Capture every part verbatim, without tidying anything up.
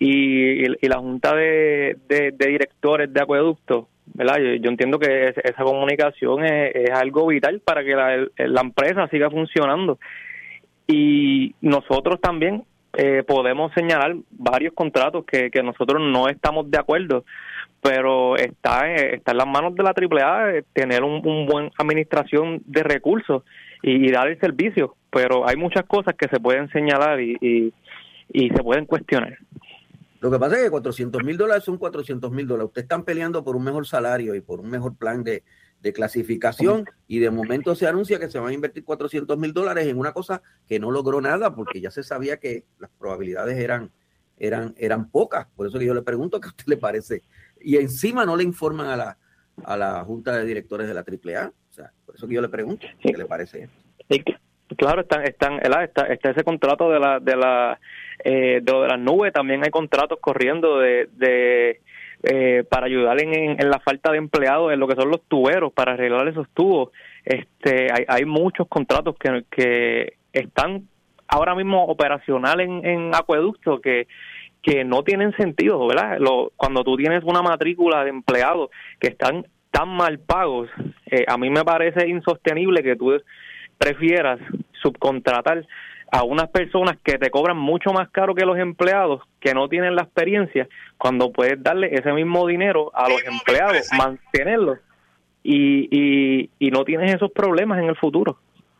y, y, y la junta de, de, de directores de acueductos, ¿verdad? Yo, yo entiendo que es, esa comunicación es, es algo vital para que la, la empresa siga funcionando. Y nosotros también eh, podemos señalar varios contratos que, que nosotros no estamos de acuerdo, pero está, eh, está en las manos de la Triple A eh, tener un, un buen administración de recursos y, y dar el servicio, pero hay muchas cosas que se pueden señalar y, y, y se pueden cuestionar. Lo que pasa es que cuatrocientos mil dólares son cuatrocientos mil dólares. Ustedes están peleando por un mejor salario y por un mejor plan de, de clasificación, y de momento se anuncia que se van a invertir cuatrocientos mil dólares en una cosa que no logró nada, porque ya se sabía que las probabilidades eran, eran, eran pocas. Por eso que yo le pregunto qué a usted le parece. Y encima no le informan a la, a la Junta de Directores de la Triple A. O sea, por eso que yo le pregunto qué le parece esto. Sí, claro, están, están, está, está ese contrato de la, de la, eh, de, de las nubes. También hay contratos corriendo de, de eh, para ayudar en, en, en la falta de empleados en lo que son los tuberos, para arreglar esos tubos. Este, hay, hay muchos contratos que, que están ahora mismo operacionales en, en acueductos que que no tienen sentido, ¿verdad? Lo, cuando tú tienes una matrícula de empleados que están tan mal pagos, eh, a mí me parece insostenible que tú prefieras subcontratar a unas personas que te cobran mucho más caro que los empleados, que no tienen la experiencia, cuando puedes darle ese mismo dinero a los empleados, mantenerlos, y, y, y no tienes esos problemas en el futuro.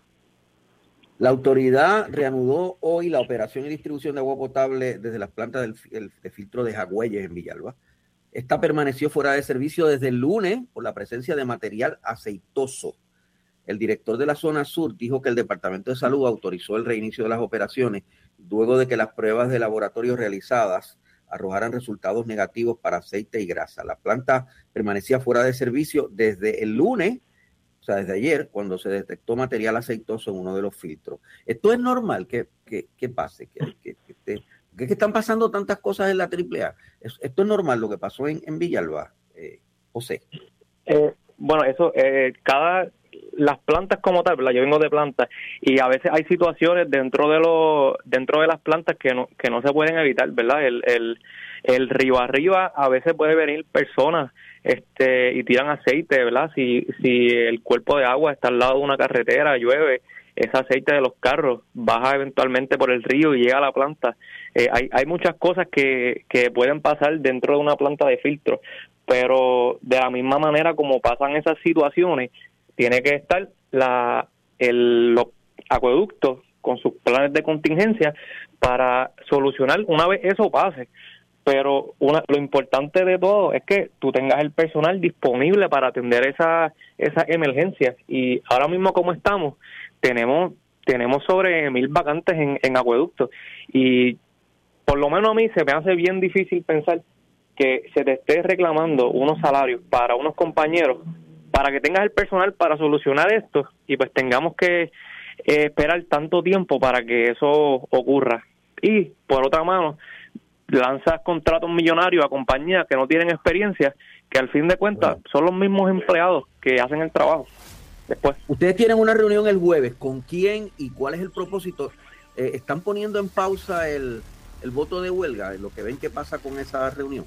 La autoridad reanudó hoy la operación y distribución de agua potable desde las plantas del el, de filtro de Jagüeyes en Villalba. Esta permaneció fuera de servicio desde el lunes por la presencia de material aceitoso. El director de la zona sur dijo que el Departamento de Salud autorizó el reinicio de las operaciones luego de que las pruebas de laboratorio realizadas arrojaran resultados negativos para aceite y grasa. La planta permanecía fuera de servicio desde el lunes, o sea, desde ayer, cuando se detectó material aceitoso en uno de los filtros. ¿Esto es normal que, que, que pase? Que, que, que, que, que están pasando tantas cosas en la Triple A. ¿Esto es normal lo que pasó en, en Villalba, eh, José? Eh, bueno, eso, eh, cada... las plantas como tal, ¿verdad? Yo vengo de plantas y a veces hay situaciones dentro de los dentro de las plantas que no que no se pueden evitar, ¿verdad? El el el río arriba a veces puede venir personas este y tiran aceite, ¿verdad? Si si el cuerpo de agua está al lado de una carretera, llueve, ese aceite de los carros baja eventualmente por el río y llega a la planta. Eh, hay hay muchas cosas que que pueden pasar dentro de una planta de filtro, pero de la misma manera como pasan esas situaciones, tiene que estar la el los acueductos con sus planes de contingencia para solucionar una vez eso pase. Pero una, lo importante de todo es que tú tengas el personal disponible para atender esa esas emergencias. Y ahora mismo como estamos, tenemos tenemos sobre mil vacantes en, en acueductos. Y por lo menos a mí se me hace bien difícil pensar que se te esté reclamando unos salarios para unos compañeros para que tengas el personal para solucionar esto y pues tengamos que eh, esperar tanto tiempo para que eso ocurra. Y por otra mano, lanzas contratos millonarios a compañías que no tienen experiencia, que al fin de cuentas bueno. son los mismos empleados que hacen el trabajo. Después, ustedes tienen una reunión el jueves. ¿Con quién y cuál es el propósito? Eh, ¿Están poniendo en pausa el, el voto de huelga? Lo que ven que pasa con esa reunión.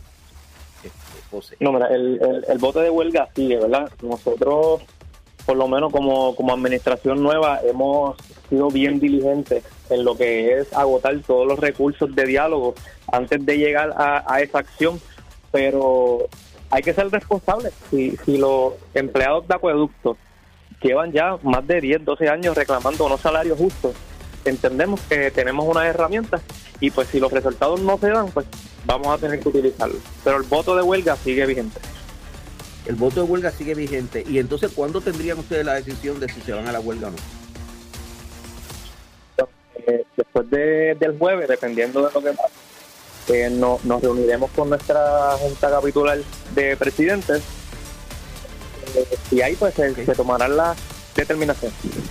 José. No, mira, el, el, el voto de huelga sigue, ¿verdad? Nosotros, por lo menos como, como administración nueva, hemos sido bien diligentes en lo que es agotar todos los recursos de diálogo antes de llegar a, a esa acción, pero hay que ser responsables. Si, si los empleados de acueductos llevan ya más de diez, doce años reclamando unos salarios justos, entendemos que tenemos unas herramientas y pues si los resultados no se dan, pues vamos a tener que utilizarlo. Pero el voto de huelga sigue vigente. El voto de huelga sigue vigente. Y entonces, ¿cuándo tendrían ustedes la decisión de si se van a la huelga o no? Eh, después de, del jueves, dependiendo de lo que pase, eh, no, nos reuniremos con nuestra Junta Capitular de Presidentes eh, y ahí pues se, okay. se tomarán las determinaciones.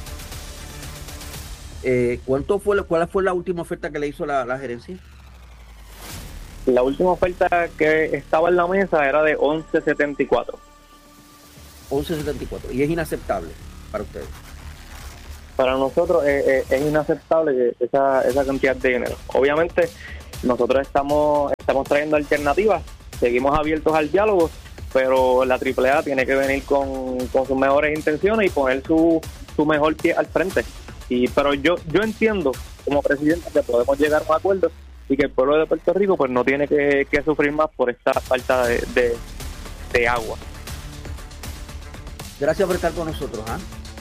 Eh, ¿cuánto fue, ¿Cuál fue la última oferta que le hizo la, la gerencia? La última oferta que estaba en la mesa era de once setenta y cuatro. once setenta y cuatro. Y es inaceptable para ustedes. Para nosotros eh, eh, es inaceptable que esa, esa cantidad de dinero. Obviamente nosotros estamos, estamos trayendo alternativas, seguimos abiertos al diálogo, pero la triple A tiene que venir con, con sus mejores intenciones y poner su, su mejor pie al frente. Y pero yo yo entiendo como presidente que podemos llegar a un acuerdo y que el pueblo de Puerto Rico pues no tiene que, que sufrir más por esta falta de, de, de agua. Gracias por estar con nosotros. ¿eh?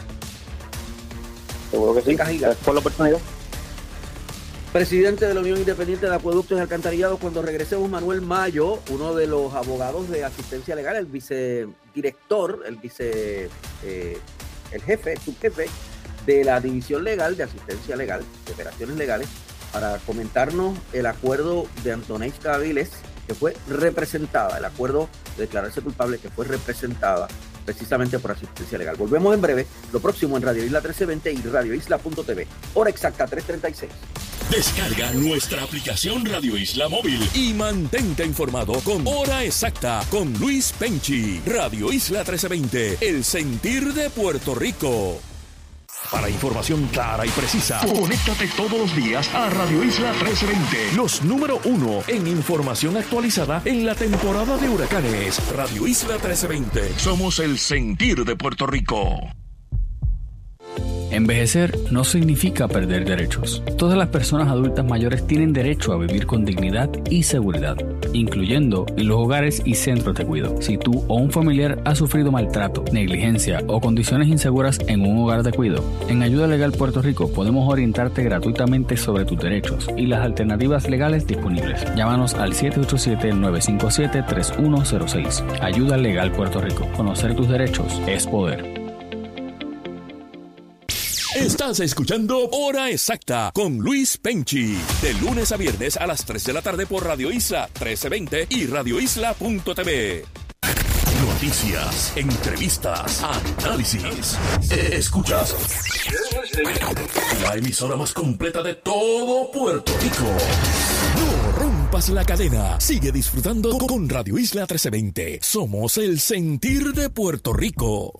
Seguro que sí. Cajiga. Gracias por la oportunidad. Presidente de la Unión Independiente de Acueductos y Alcantarillados. Cuando regresemos, Manuel Mayo, uno de los abogados de asistencia legal, el vicedirector, el vice, eh, el jefe, el subjefe de la División Legal de Asistencia Legal, de Operaciones Legales, para comentarnos el acuerdo de Antoneska Avilés, que fue representada, el acuerdo de declararse culpable que fue representada precisamente por Asistencia Legal. Volvemos en breve, lo próximo en Radio Isla trece veinte y Radio Isla punto t v. Hora exacta, tres treinta y seis. Descarga nuestra aplicación Radio Isla Móvil y mantente informado con Hora Exacta con Luis Penchi. Radio Isla trece veinte, el sentir de Puerto Rico. Para información clara y precisa, conéctate todos los días a Radio Isla trece veinte. Los número uno en información actualizada en la temporada de huracanes. Radio Isla trece veinte. Somos el sentir de Puerto Rico. Envejecer no significa perder derechos. Todas las personas adultas mayores tienen derecho a vivir con dignidad y seguridad, incluyendo en los hogares y centros de cuidado. Si tú o un familiar ha sufrido maltrato, negligencia o condiciones inseguras en un hogar de cuidado, en Ayuda Legal Puerto Rico podemos orientarte gratuitamente sobre tus derechos y las alternativas legales disponibles. Llámanos al siete ocho siete, nueve cinco siete, tres uno cero seis. Ayuda Legal Puerto Rico. Conocer tus derechos es poder. Estás escuchando Hora Exacta con Luis Penchi. De lunes a viernes a las tres de la tarde por Radio Isla trece veinte y Radio Isla punto t v. Noticias, entrevistas, análisis. Escuchas la emisora más completa de todo Puerto Rico. No rompas la cadena. Sigue disfrutando con Radio Isla trece veinte. Somos el sentir de Puerto Rico.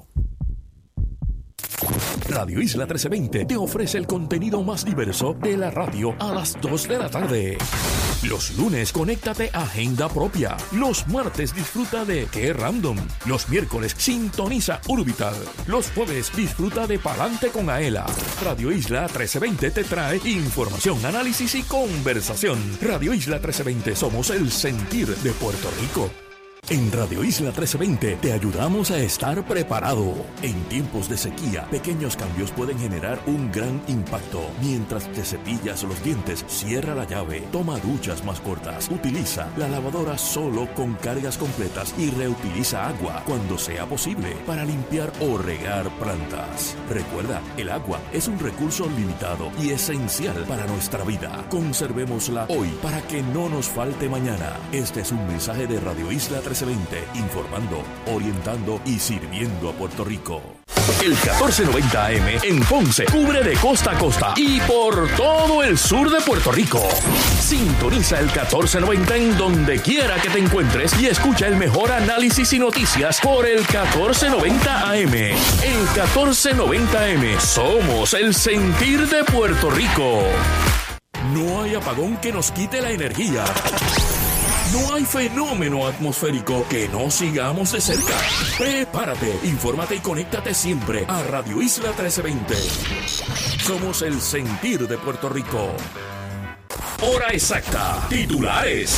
Radio Isla trece veinte te ofrece el contenido más diverso de la radio a las dos de la tarde. Los lunes, conéctate a Agenda Propia. Los martes, disfruta de Qué Random. Los miércoles, sintoniza Urbital. Los jueves, disfruta de Palante con Aela. Radio Isla trece veinte te trae información, análisis y conversación. Radio Isla trece veinte, somos el sentir de Puerto Rico. En Radio Isla trece veinte te ayudamos a estar preparado. En tiempos de sequía, pequeños cambios pueden generar un gran impacto. Mientras te cepillas los dientes, cierra la llave, toma duchas más cortas, utiliza la lavadora solo con cargas completas y reutiliza agua cuando sea posible para limpiar o regar plantas. Recuerda, el agua es un recurso limitado y esencial para nuestra vida. Conservémosla hoy para que no nos falte mañana. Este es un mensaje de Radio Isla trece veinte, informando, orientando y sirviendo a Puerto Rico. El catorce noventa A M en Ponce cubre de costa a costa y por todo el sur de Puerto Rico. Sintoniza el catorce noventa en donde quiera que te encuentres y escucha el mejor análisis y noticias por el catorce noventa A M. El catorce noventa A M, somos el sentir de Puerto Rico. No hay apagón que nos quite la energía. No hay fenómeno atmosférico que no sigamos de cerca. Prepárate, infórmate y conéctate siempre a Radio Isla trece veinte. Somos el sentir de Puerto Rico. Hora exacta. Titulares.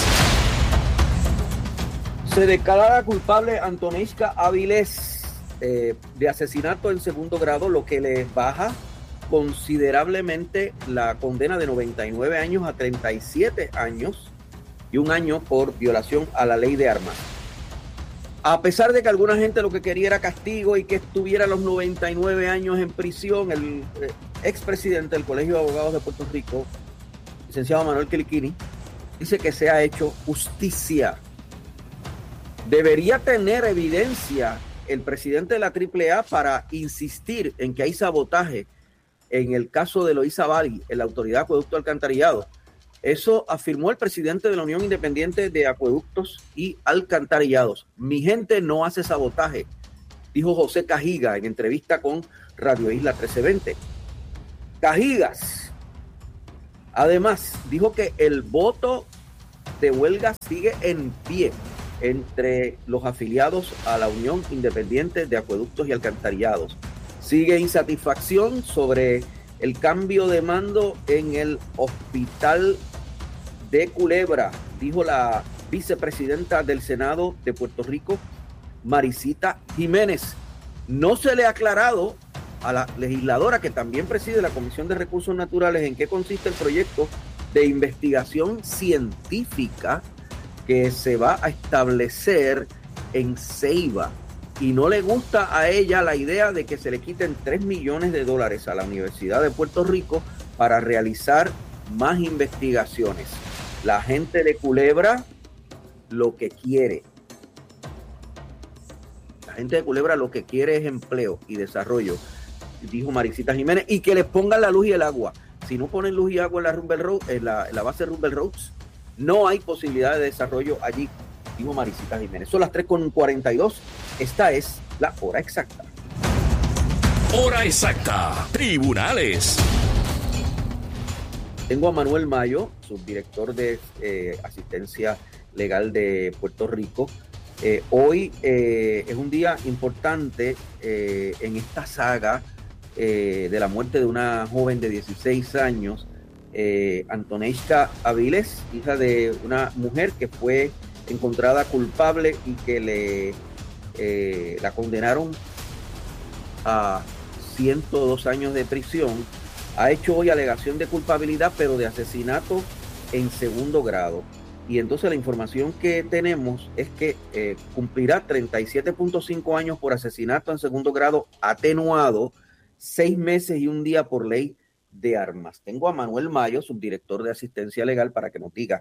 Se declara culpable Antoneska Avilés eh, de asesinato en segundo grado, lo que le baja considerablemente la condena de noventa y nueve años a treinta y siete años y un año por violación a la ley de armas. A pesar de que alguna gente lo que quería era castigo y que estuviera los noventa y nueve años en prisión, el eh, expresidente del Colegio de Abogados de Puerto Rico, licenciado Manuel Quiliquini, dice que se ha hecho justicia. Debería tener evidencia el presidente de la triple A para insistir en que hay sabotaje en el caso de Eloísa Bari, en la Autoridad de Acueducto Alcantarillado. Eso afirmó el presidente de la Unión Independiente de Acueductos y Alcantarillados. Mi gente no hace sabotaje, dijo José Cajiga en entrevista con Radio Isla trece veinte. Cajigas, además, dijo que el voto de huelga sigue en pie entre los afiliados a la Unión Independiente de Acueductos y Alcantarillados. Sigue insatisfacción sobre el cambio de mando en el hospital de Culebra, dijo la vicepresidenta del Senado de Puerto Rico, Maricita Jiménez. No se le ha aclarado a la legisladora, que también preside la Comisión de Recursos Naturales, en qué consiste el proyecto de investigación científica que se va a establecer en Ceiba. Y no le gusta a ella la idea de que se le quiten tres millones de dólares a la Universidad de Puerto Rico para realizar más investigaciones. La gente de Culebra lo que quiere, la gente de Culebra lo que quiere es empleo y desarrollo, dijo Maricita Jiménez, y que les pongan la luz y el agua. Si no ponen luz y agua en la, Rumble Road, en la, en la base Rumble Roads, no hay posibilidad de desarrollo allí, dijo Maricita Jiménez. Son las tres con cuarenta y dos. Esta es la hora exacta. Hora exacta. Tribunales. Tengo a Manuel Mayo, subdirector de eh, Asistencia Legal de Puerto Rico. Eh, hoy eh, es un día importante eh, en esta saga eh, de la muerte de una joven de dieciséis años, eh, Antoneishka Aviles, hija de una mujer que fue encontrada culpable y que le eh, la condenaron a ciento dos años de prisión. Ha hecho hoy alegación de culpabilidad, pero de asesinato en segundo grado. Y entonces la información que tenemos es que eh, cumplirá treinta y siete punto cinco años por asesinato en segundo grado atenuado, seis meses y un día por ley de armas. Tengo a Manuel Mayo, subdirector de Asistencia Legal, para que nos diga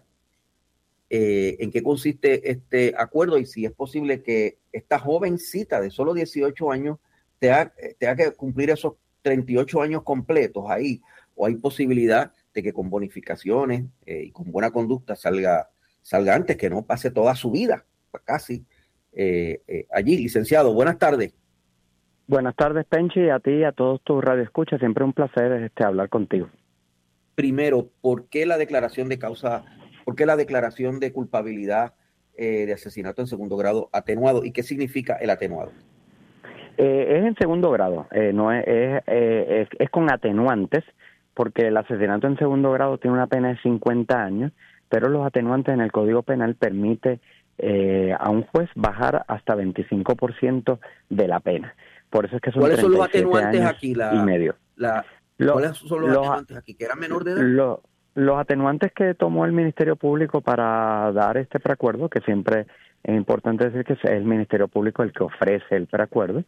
eh, en qué consiste este acuerdo y si es posible que esta jovencita de solo dieciocho años tenga, tenga que cumplir esos treinta y ocho años completos ahí, o hay posibilidad de que con bonificaciones eh, y con buena conducta salga, salga antes, que no pase toda su vida, casi eh, eh, allí. Licenciado, buenas tardes. Buenas tardes, Penchi, y a ti y a todos tus radioescuchas. Siempre un placer este, hablar contigo. Primero, ¿por qué la declaración de causa, por qué la declaración de culpabilidad eh, de asesinato en segundo grado atenuado? ¿Y qué significa el atenuado? Eh, es en segundo grado, eh, no es, es, eh, es, es con atenuantes, porque el asesinato en segundo grado tiene una pena de cincuenta años, pero los atenuantes en el Código Penal permite eh, a un juez bajar hasta veinticinco por ciento de la pena. Por eso es que son ¿Cuáles son los atenuantes aquí? La, y medio. La, Lo, ¿Cuáles son los, los atenuantes aquí? ¿Que era menor de edad? Lo, los atenuantes que tomó el Ministerio Público para dar este preacuerdo, que siempre es importante decir que es el Ministerio Público el que ofrece el preacuerdo,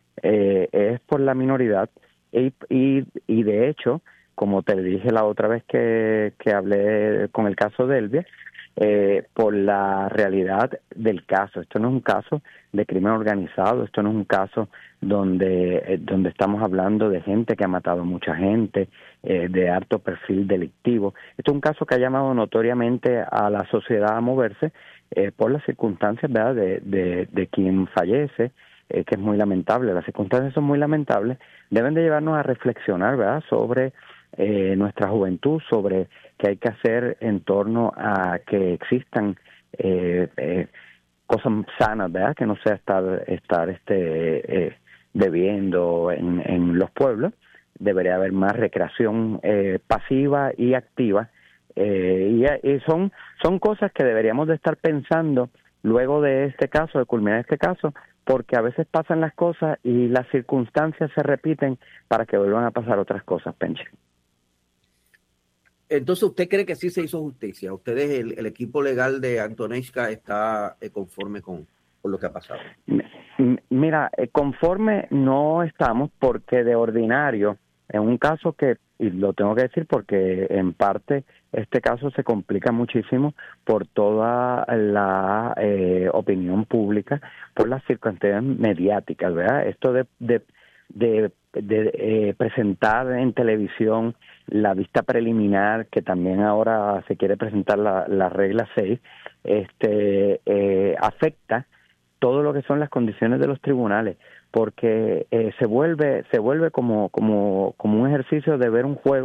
eh, es por la minoridad y, y, y de hecho, como te dije la otra vez que, que hablé con el caso de Elvia, eh, por la realidad del caso. Esto no es un caso de crimen organizado, esto no es un caso donde, eh, donde estamos hablando de gente que ha matado mucha gente, eh, de alto perfil delictivo. Esto es un caso que ha llamado notoriamente a la sociedad a moverse eh, por las circunstancias, ¿verdad?, de, de, de quien fallece, eh, que es muy lamentable. Las circunstancias son muy lamentables, deben de llevarnos a reflexionar, ¿verdad?, sobre eh, nuestra juventud, sobre qué hay que hacer en torno a que existan eh, eh, cosas sanas, ¿verdad?, que no sea estar, estar este, eh, bebiendo en, en los pueblos. Debería haber más recreación eh, pasiva y activa, eh, y, y son, son cosas que deberíamos de estar pensando luego de este caso, de culminar este caso, porque a veces pasan las cosas y las circunstancias se repiten para que vuelvan a pasar otras cosas, Penche. Entonces, ¿usted cree que sí se hizo justicia? ¿Ustedes, el, el equipo legal de Antoneishka, está eh, conforme con, con lo que ha pasado? Mira, eh, conforme no estamos, porque de ordinario, en un caso que, y lo tengo que decir porque en parte este caso se complica muchísimo por toda la eh, opinión pública, por las circunstancias mediáticas, ¿verdad? Esto de, de, de, de eh, presentar en televisión la vista preliminar, que también ahora se quiere presentar la, la regla seis, este, eh, afecta todo lo que son las condiciones de los tribunales, porque eh, se vuelve se vuelve como como como un ejercicio de ver un juego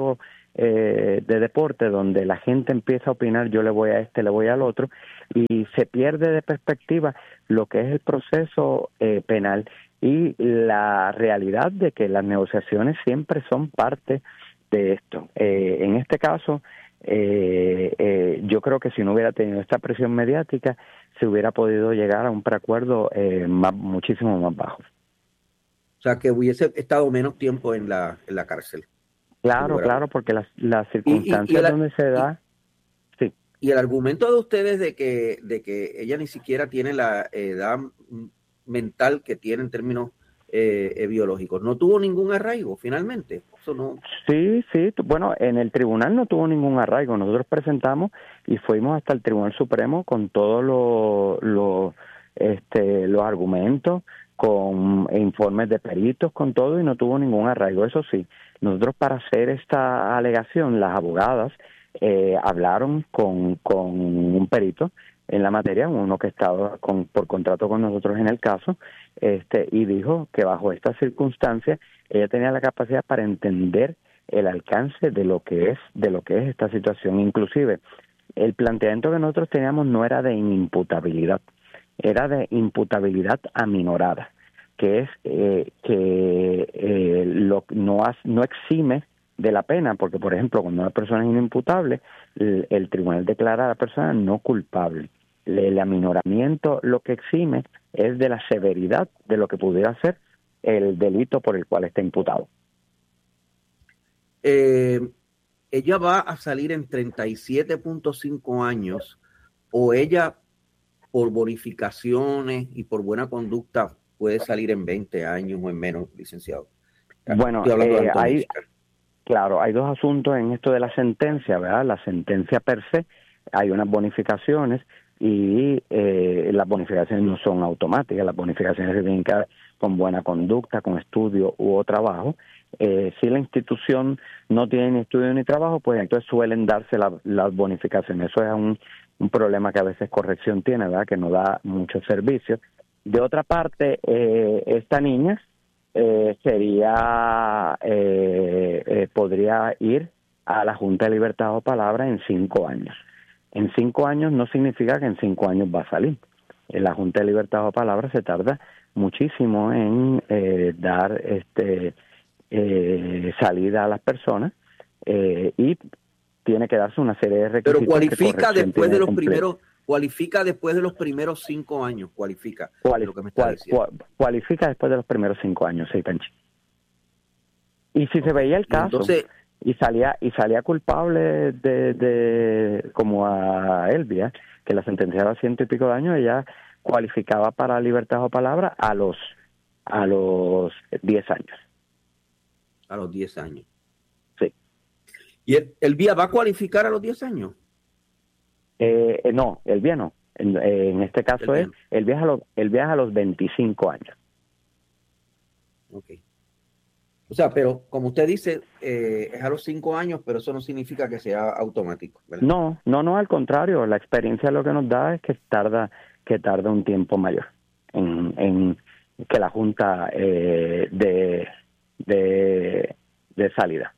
eh, de deporte donde la gente empieza a opinar, yo le voy a este, le voy al otro, y se pierde de perspectiva lo que es el proceso eh, penal y la realidad de que las negociaciones siempre son parte de esto. Eh, en este caso, eh, eh, yo creo que si no hubiera tenido esta presión mediática, se hubiera podido llegar a un preacuerdo eh, más, muchísimo más bajo. O sea, que hubiese estado menos tiempo en la, en la cárcel. Claro, claro, porque las, las circunstancias y, y, y el, donde se da... Y, sí. Y el argumento de ustedes de que, de que ella ni siquiera tiene la edad mental que tiene en términos eh, eh, biológicos, ¿no tuvo ningún arraigo finalmente? Eso no... Sí, sí, bueno, en el tribunal no tuvo ningún arraigo. Nosotros presentamos y fuimos hasta el Tribunal Supremo con todos los lo, este, los argumentos, con informes de peritos, con todo, y no tuvo ningún arraigo. Eso sí, nosotros para hacer esta alegación, las abogadas eh, hablaron con, con un perito en la materia, uno que estaba con, por contrato con nosotros en el caso, este, y dijo que bajo estas circunstancias ella tenía la capacidad para entender el alcance de lo que es, de lo que es esta situación. Inclusive, el planteamiento que nosotros teníamos no era de inimputabilidad, era de imputabilidad aminorada, que es eh, que eh, lo, no, has, no exime de la pena, porque, por ejemplo, cuando una persona es inimputable, el, el tribunal declara a la persona no culpable. El, el aminoramiento lo que exime es de la severidad de lo que pudiera ser el delito por el cual está imputado. Eh, ella va a salir en treinta y siete punto cinco años, o ella por bonificaciones y por buena conducta puede salir en veinte años o en menos, licenciado. Bueno, eh, hay, claro, hay dos asuntos en esto de la sentencia, ¿verdad? La sentencia per se, hay unas bonificaciones y eh, las bonificaciones no son automáticas, las bonificaciones se tienen que dar con buena conducta, con estudio u trabajo. Eh, si la institución no tiene ni estudio ni trabajo, pues entonces suelen darse la, las bonificaciones. Eso es un, un problema que a veces corrección tiene, ¿verdad? Que no da muchos servicios. De otra parte, eh, esta niña eh, sería eh, eh, podría ir a la Junta de Libertad o Palabra en cinco años. En cinco años no significa que en cinco años va a salir. En la Junta de Libertad o Palabra se tarda muchísimo en eh, dar este eh, salida a las personas eh, y tiene que darse una serie de requisitos. Pero cualifica después de los primeros, cualifica después de los primeros cinco años, cualifica. Cuali, lo que me está cual, diciendo. Cual, cualifica después de los primeros cinco años, sí, Penchi. Y si se veía el caso entonces, y salía y salía culpable de, de como a Elvia, que la sentenciaba a ciento y pico de años, ella cualificaba para libertad o palabra a los a los diez años. A los diez años. Sí. ¿Y el, el V I A va a cualificar a los diez años? Eh, eh, no, el V I A no. En, eh, en este caso el es el viaje a los el viaje a los veinticinco años. Okay. O sea, pero como usted dice, eh, es a los cinco años, pero eso no significa que sea automático, ¿verdad? No, no, no, al contrario. La experiencia lo que nos da es que tarda que tarda un tiempo mayor en, en que la Junta eh, de, de de salida.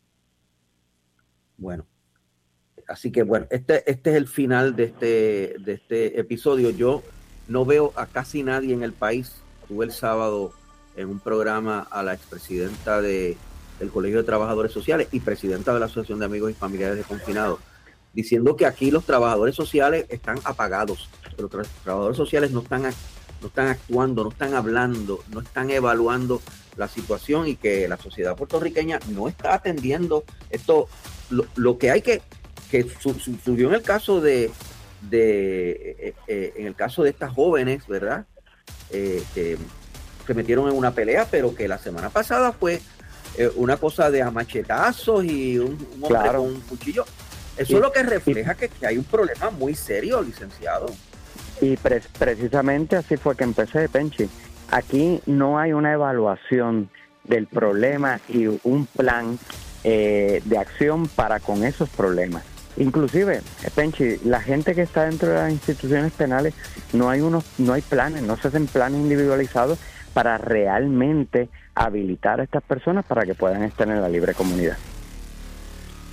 Bueno, así que bueno, este este es el final de este de este episodio. Yo no veo a casi nadie en el país. Tuve el sábado en un programa a la expresidenta de, del Colegio de Trabajadores Sociales y presidenta de la Asociación de Amigos y Familiares de Confinados, diciendo que aquí los trabajadores sociales están apagados, pero los trabajadores sociales no están, no están actuando, no están hablando, no están evaluando la situación y que la sociedad puertorriqueña no está atendiendo esto. Lo, lo que hay que, que su, su, subió en el caso de, de eh, eh, en el caso de estas jóvenes, ¿verdad? Eh, que se metieron en una pelea, pero que la semana pasada fue eh, una cosa de amachetazos y un, un hombre claro. con un cuchillo. Eso sí. es lo que refleja que, que hay un problema muy serio, licenciado. Y pre- precisamente así fue que empecé, Penchi. Aquí no hay una evaluación del problema y un plan eh, de acción para con esos problemas. Inclusive, Penchi, la gente que está dentro de las instituciones penales, no hay unos, no hay planes, no se hacen planes individualizados para realmente habilitar a estas personas para que puedan estar en la libre comunidad.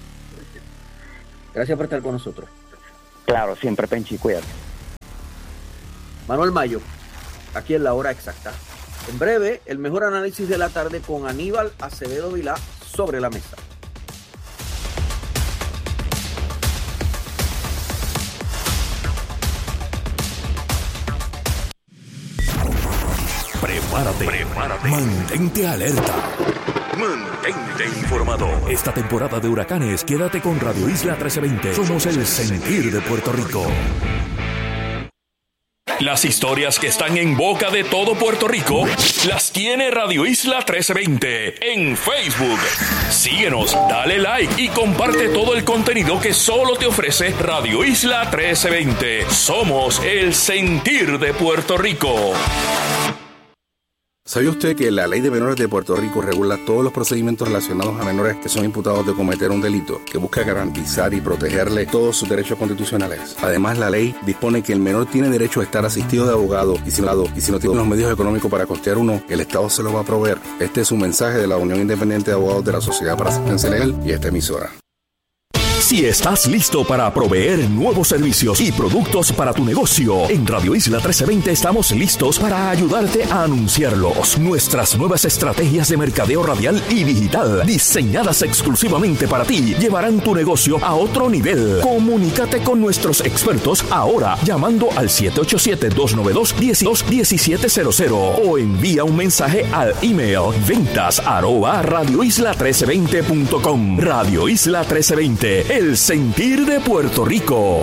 Gracias por estar con nosotros. Claro, siempre, Penchi, cuídate. Manuel Mayo, aquí en la hora exacta. En breve, el mejor análisis de la tarde con Aníbal Acevedo Vilá sobre la mesa. Prepárate, prepárate, mantente alerta, mantente informado. Esta temporada de huracanes, quédate con Radio Isla trece veinte. Somos el sentir de Puerto Rico. Las historias que están en boca de todo Puerto Rico las tiene Radio Isla trece veinte en Facebook. Síguenos, dale like y comparte todo el contenido que solo te ofrece Radio Isla trece veinte. Somos el sentir de Puerto Rico. ¿Sabía usted que la Ley de Menores de Puerto Rico regula todos los procedimientos relacionados a menores que son imputados de cometer un delito, que busca garantizar y protegerle todos sus derechos constitucionales? Además, la ley dispone que el menor tiene derecho a estar asistido de abogado y si, y si no tiene los medios económicos para costear uno, el Estado se lo va a proveer. Este es un mensaje de la Unión Independiente de Abogados de la Sociedad para Asistencia Legal y esta emisora. Si estás listo para proveer nuevos servicios y productos para tu negocio, en Radio Isla trece veinte estamos listos para ayudarte a anunciarlos. Nuestras nuevas estrategias de mercadeo radial y digital, diseñadas exclusivamente para ti, llevarán tu negocio a otro nivel. Comunícate con nuestros expertos ahora llamando al siete ocho siete, dos nueve dos, uno dos uno siete cero cero o envía un mensaje al email ventas arroba radio isla trece veinte punto com. Radio Isla trece veinte, el sentir de Puerto Rico.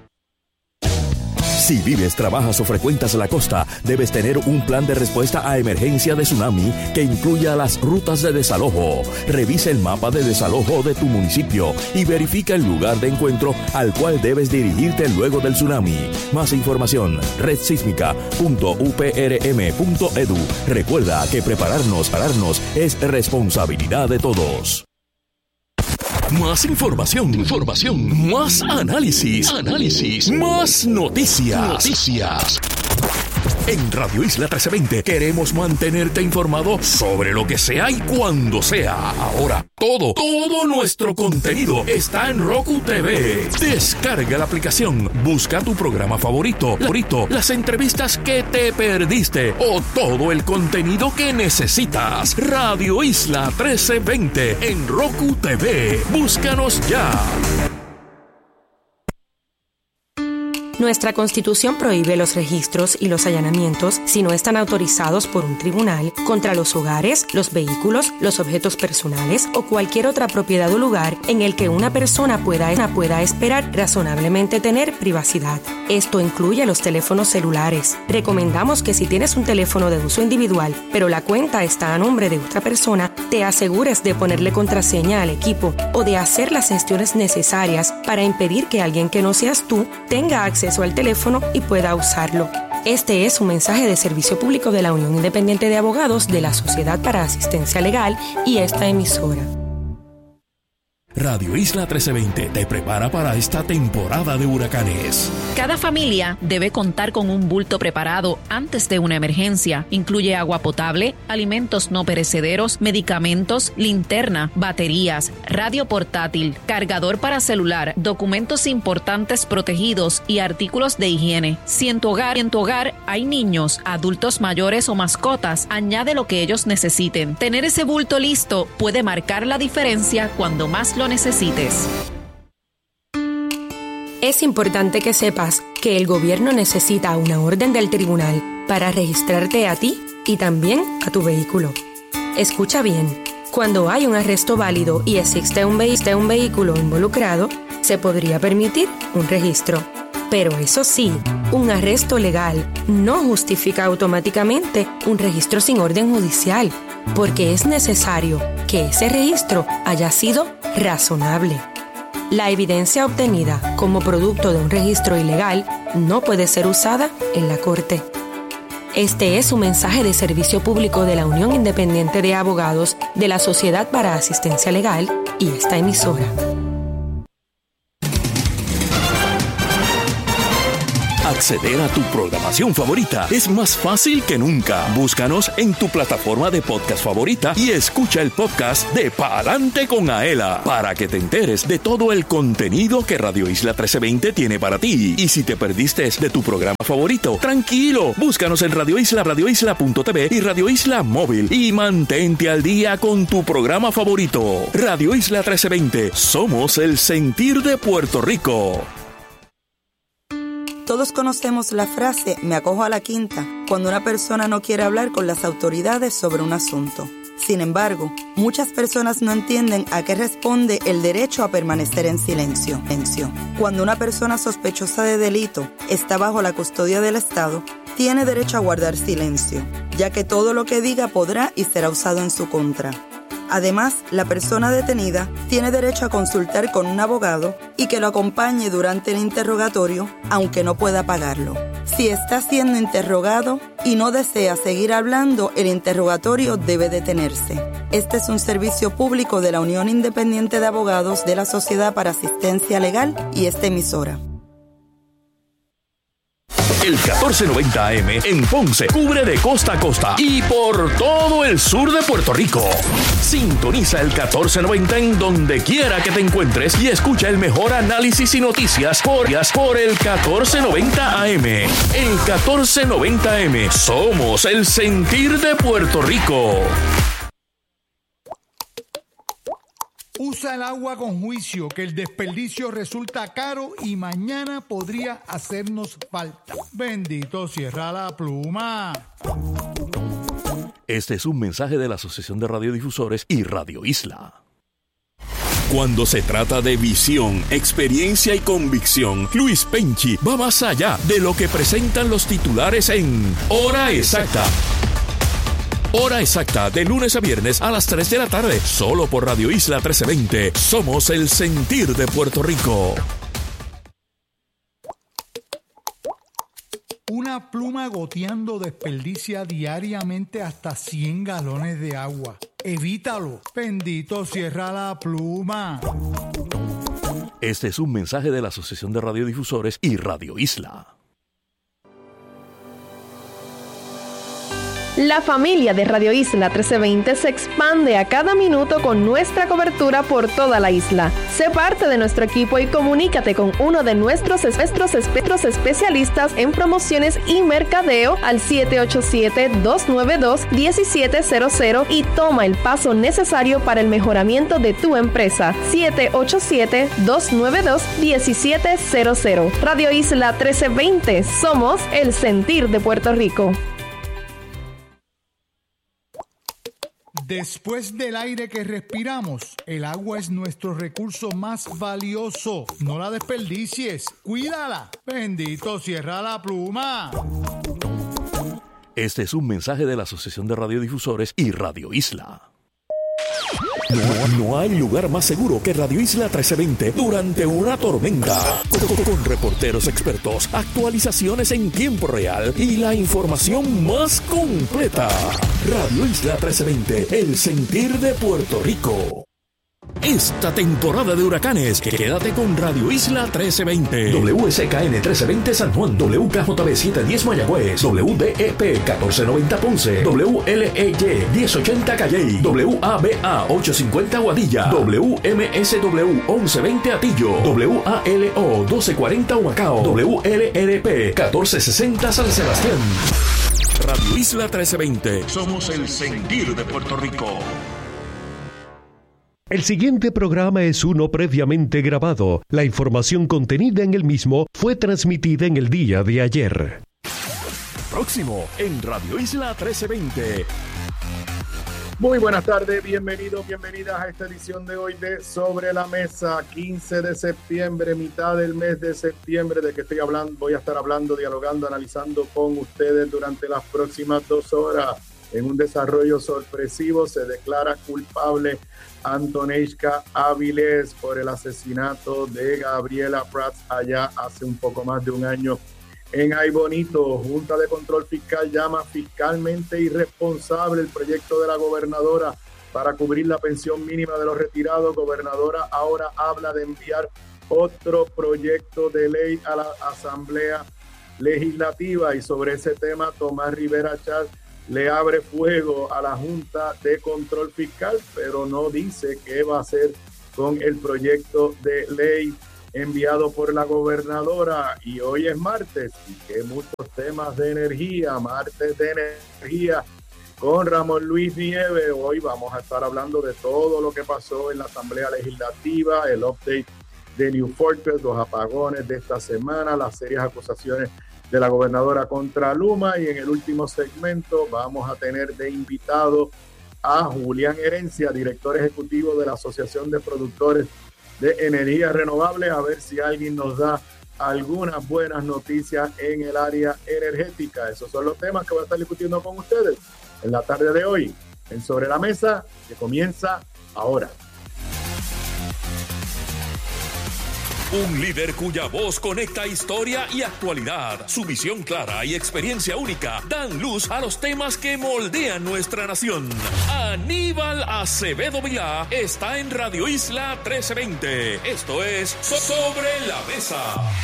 Si vives, trabajas o frecuentas la costa, debes tener un plan de respuesta a emergencia de tsunami que incluya las rutas de desalojo. Revisa el mapa de desalojo de tu municipio y verifica el lugar de encuentro al cual debes dirigirte luego del tsunami. Más información, red sísmica punto u p r m punto e d u. Recuerda que prepararnos, pararnos es responsabilidad de todos. Más información, información, más análisis, análisis, más noticias, noticias. En Radio Isla trece veinte queremos mantenerte informado sobre lo que sea y cuando sea. Ahora, todo, todo nuestro contenido está en Roku T V. Descarga la aplicación, busca tu programa favorito, favorito, las entrevistas que te perdiste o todo el contenido que necesitas. Radio Isla trece veinte en Roku T V. Búscanos ya. Nuestra Constitución prohíbe los registros y los allanamientos si no están autorizados por un tribunal contra los hogares, los vehículos, los objetos personales o cualquier otra propiedad o lugar en el que una persona pueda, pueda esperar razonablemente tener privacidad. Esto incluye los teléfonos celulares. Recomendamos que si tienes un teléfono de uso individual, pero la cuenta está a nombre de otra persona, te asegures de ponerle contraseña al equipo o de hacer las gestiones necesarias para impedir que alguien que no seas tú tenga acceso al teléfono y pueda usarlo. Este es un mensaje de servicio público de la Unión Independiente de Abogados de la Sociedad para Asistencia Legal y esta emisora. Radio Isla trece veinte te prepara para esta temporada de huracanes. Cada familia debe contar con un bulto preparado antes de una emergencia. Incluye agua potable, alimentos no perecederos, medicamentos, linterna, baterías, radio portátil, cargador para celular, documentos importantes protegidos y artículos de higiene. Si en tu hogar, en tu hogar hay niños, adultos mayores o mascotas, añade lo que ellos necesiten. Tener ese bulto listo puede marcar la diferencia cuando más lo necesites. Es importante que sepas que el gobierno necesita una orden del tribunal para registrarte a ti y también a tu vehículo. Escucha bien, cuando hay un arresto válido y existe un, ve- un vehículo involucrado, se podría permitir un registro. Pero eso sí, un arresto legal no justifica automáticamente un registro sin orden judicial, porque es necesario que ese registro haya sido razonable. La evidencia obtenida como producto de un registro ilegal no puede ser usada en la corte. Este es un mensaje de servicio público de la Unión Independiente de Abogados de la Sociedad para Asistencia Legal y esta emisora. Acceder a tu programación favorita es más fácil que nunca. Búscanos en tu plataforma de podcast favorita y escucha el podcast de Pa'lante con Aela para que te enteres de todo el contenido que Radio Isla trece veinte tiene para ti. Y si te perdiste de tu programa favorito, tranquilo, búscanos en Radio Isla, radio isla punto t v y Radio Isla Móvil y mantente al día con tu programa favorito. Radio Isla trece veinte, somos el sentir de Puerto Rico. Todos conocemos la frase "me acojo a la quinta" cuando una persona no quiere hablar con las autoridades sobre un asunto. Sin embargo, muchas personas no entienden a qué responde el derecho a permanecer en silencio. Cuando una persona sospechosa de delito está bajo la custodia del Estado, tiene derecho a guardar silencio, ya que todo lo que diga podrá y será usado en su contra. Además, la persona detenida tiene derecho a consultar con un abogado y que lo acompañe durante el interrogatorio, aunque no pueda pagarlo. Si está siendo interrogado y no desea seguir hablando, el interrogatorio debe detenerse. Este es un servicio público de la Unión Independiente de Abogados de la Sociedad para Asistencia Legal y esta emisora. El catorce noventa A M en Ponce cubre de costa a costa y por todo el sur de Puerto Rico. Sintoniza el catorce noventa en donde quiera que te encuentres y escucha el mejor análisis y noticias por, por el catorce noventa A M. El catorce noventa A M, somos el sentir de Puerto Rico. Usa el agua con juicio, que el desperdicio resulta caro y mañana podría hacernos falta. Bendito, cierra la pluma. Este es un mensaje de la Asociación de Radiodifusores y Radio Isla. Cuando se trata de visión, experiencia y convicción, Luis Penchi va más allá de lo que presentan los titulares en Hora Exacta. Hora Exacta, de lunes a viernes a las tres de la tarde, solo por Radio Isla trece veinte. Somos el sentir de Puerto Rico. Una pluma goteando desperdicia diariamente hasta cien galones de agua. Evítalo. Bendito, cierra la pluma. Este es un mensaje de la Asociación de Radiodifusores y Radio Isla. La familia de Radio Isla trece veinte se expande a cada minuto con nuestra cobertura por toda la isla. Sé parte de nuestro equipo y comunícate con uno de nuestros, nuestros espectros especialistas en promociones y mercadeo al siete ocho siete, dos nueve dos, uno siete cero cero y toma el paso necesario para el mejoramiento de tu empresa. siete ocho siete, dos nueve dos, uno siete cero cero. Radio Isla trece veinte. Somos el sentir de Puerto Rico. Después del aire que respiramos, el agua es nuestro recurso más valioso. No la desperdicies, cuídala. Bendito, cierra la pluma. Este es un mensaje de la Asociación de Radiodifusores y Radio Isla. No, no hay lugar más seguro que Radio Isla trece veinte durante una tormenta. Con, con reporteros expertos, actualizaciones en tiempo real y la información más completa. Radio Isla trece veinte, el sentir de Puerto Rico. Esta temporada de huracanes, quédate con Radio Isla trece veinte. W S K N trece veinte San Juan, W K J B setecientos diez Mayagüez, W D E P catorce noventa Ponce, W L E Y diez ochenta Calley, W A B A ochocientos cincuenta Guadilla, W M S W once veinte Atillo, W A L O doce cuarenta Humacao, W L R P catorce sesenta San Sebastián. Radio Isla trece veinte. Somos el sentir de Puerto Rico. El siguiente programa es uno previamente grabado. La información contenida en el mismo fue transmitida en el día de ayer. Próximo en Radio Isla trece veinte. Muy buenas tardes, bienvenidos, bienvenidas a esta edición de hoy de Sobre la Mesa, quince de septiembre, mitad del mes de septiembre, de que estoy hablando, voy a estar hablando, dialogando, analizando con ustedes durante las próximas dos horas. En un desarrollo sorpresivo se declara culpable Antoneishka Áviles por el asesinato de Gabriela Prats allá hace un poco más de un año en Ay Bonito. Junta de Control Fiscal llama fiscalmente irresponsable el proyecto de la gobernadora para cubrir la pensión mínima de los retirados. Gobernadora ahora habla de enviar otro proyecto de ley a la Asamblea Legislativa, y sobre ese tema Tomás Rivera Chatz le abre fuego a la Junta de Control Fiscal, pero no dice qué va a hacer con el proyecto de ley enviado por la gobernadora. Y hoy es martes y que muchos temas de energía, martes de energía con Ramón Luis Nieves. Hoy vamos a estar hablando de todo lo que pasó en la Asamblea Legislativa, el update de New Fortress, los apagones de esta semana, las serias acusaciones de la gobernadora contra Luma, y en el último segmento vamos a tener de invitado a Julián Herencia, director ejecutivo de la Asociación de Productores de Energía Renovable, a ver si alguien nos da algunas buenas noticias en el área energética. Esos son los temas que voy a estar discutiendo con ustedes en la tarde de hoy en Sobre la Mesa, que comienza ahora. Un líder cuya voz conecta historia y actualidad. Su visión clara y experiencia única dan luz a los temas que moldean nuestra nación. Aníbal Acevedo Vilá está en Radio Isla trece veinte. Esto es Sobre la Mesa.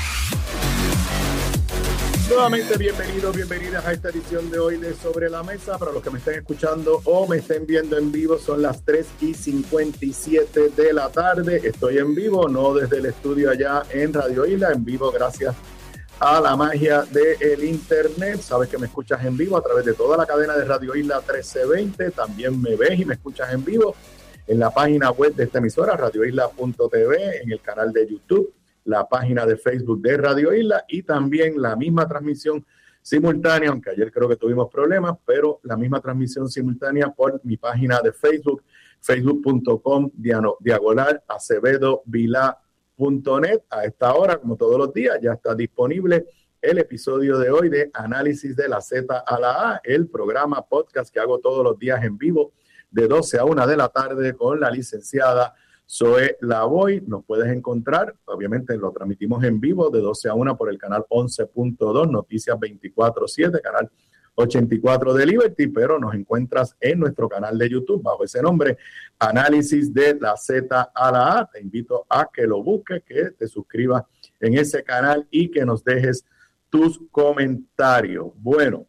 Nuevamente bienvenidos, bienvenidas a esta edición de hoy de Sobre la Mesa. Para los que me estén escuchando o me estén viendo en vivo, son las tres y cincuenta y siete de la tarde. Estoy en vivo, no desde el estudio allá en Radio Isla, en vivo gracias a la magia del internet. Sabes que me escuchas en vivo a través de toda la cadena de Radio Isla trece veinte. También me ves y me escuchas en vivo en la página web de esta emisora, radio isla punto t v, en el canal de YouTube, la página de Facebook de Radio Isla, y también la misma transmisión simultánea, aunque ayer creo que tuvimos problemas, pero la misma transmisión simultánea por mi página de Facebook, facebook punto com diagonal acevedo vilá punto net. A esta hora, como todos los días, ya está disponible el episodio de hoy de Análisis de la Z a la A, el programa podcast que hago todos los días en vivo de doce a una de la tarde con la licenciada Zoe Lavoy. Nos puedes encontrar, obviamente lo transmitimos en vivo de doce a una por el canal once punto dos, Noticias veinticuatro siete, canal ochenta y cuatro de Liberty, pero nos encuentras en nuestro canal de YouTube bajo ese nombre, Análisis de la Z a la A. Te invito a que lo busques, que te suscribas en ese canal y que nos dejes tus comentarios. Bueno,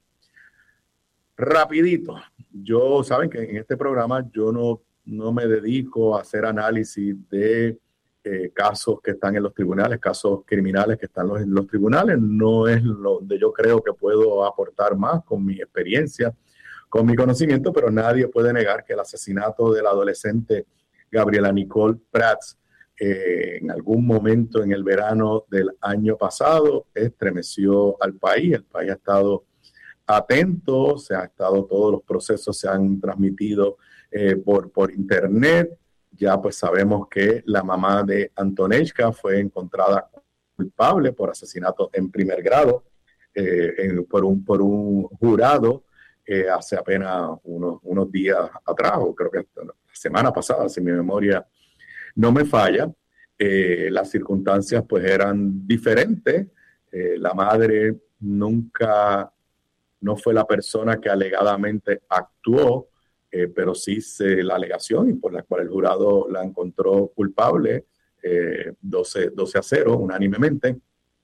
rapidito, yo, saben que en este programa yo no No me dedico a hacer análisis de eh, casos que están en los tribunales, casos criminales que están los, en los tribunales. No es lo donde yo creo que puedo aportar más con mi experiencia, con mi conocimiento, pero nadie puede negar que el asesinato de la adolescente Gabriela Nicole Prats eh, en algún momento en el verano del año pasado estremeció al país. El país ha estado atento, se ha estado, todos los procesos se han transmitido Eh, por, por internet. Ya pues sabemos que la mamá de Antonechka fue encontrada culpable por asesinato en primer grado eh, en, por, un, por un jurado eh, hace apenas unos, unos días atrás, o creo que la semana pasada, si mi memoria no me falla. Eh, las circunstancias pues eran diferentes. Eh, la madre nunca, no fue la persona que alegadamente actuó, Eh, pero sí se, la alegación y por la cual el jurado la encontró culpable, eh, doce a cero, unánimemente,